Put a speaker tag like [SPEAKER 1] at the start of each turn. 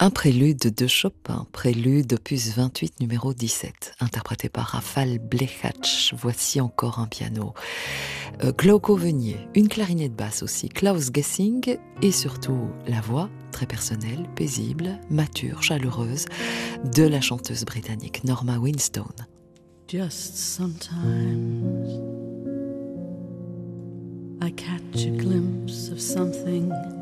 [SPEAKER 1] Un prélude de Chopin, prélude opus 28 numéro 17, interprété par Rafał Blechacz. Voici encore un piano. Glauco Venier, une clarinette basse aussi, Klaus Gessing et surtout la voix très personnelle, paisible, mature, chaleureuse de la chanteuse britannique Norma Winstone.
[SPEAKER 2] Just sometimes I catch a glimpse of something